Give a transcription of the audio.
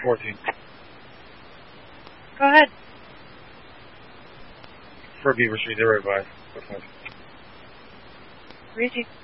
14. Go ahead. For Beaver Street, they're right by. Reedy.